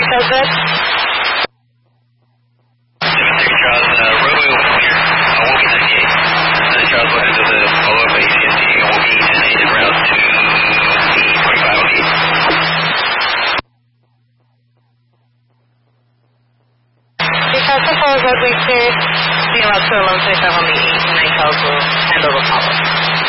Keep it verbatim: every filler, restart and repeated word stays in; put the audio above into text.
Sounds good. Charles, uh, roadway will clear. I won't be ninety-eight. Uh, Charles will handle the follow-up at A C S T and we'll be en route to twenty-five on the east. Because the follow-up roadway cleared, be about to eleven twenty-five on the east, and then Charles will handle the follow-up.